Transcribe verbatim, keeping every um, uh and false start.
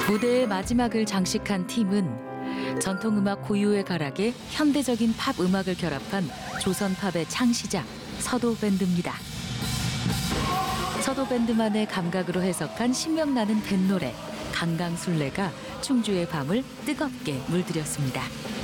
무대의 마지막을 장식한 팀은 전통음악 고유의 가락에 현대적인 팝 음악을 결합한 조선 팝의 창시자 서도밴드입니다. 서도밴드만의 감각으로 해석한 신명나는 댄노래 강강술래가 충주의 밤을 뜨겁게 물들였습니다.